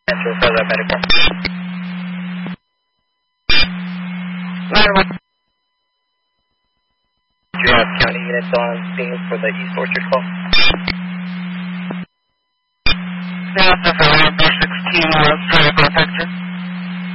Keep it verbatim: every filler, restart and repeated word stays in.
Answer for that medical. nine one. Do you have county units on scene for the East Orchard call? No, it's not